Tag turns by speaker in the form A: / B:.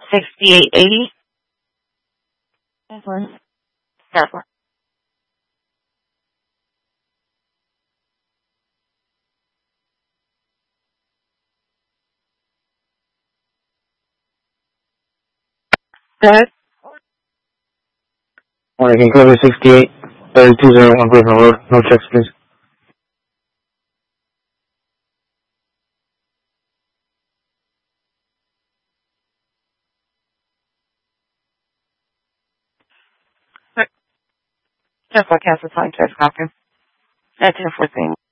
A: 6880. That's one. That's one. Good.
B: Morning, can you cover 68 3201 Griffin Road? No checks, please.
A: Just like Castle Time, Church Copy. That's 1014.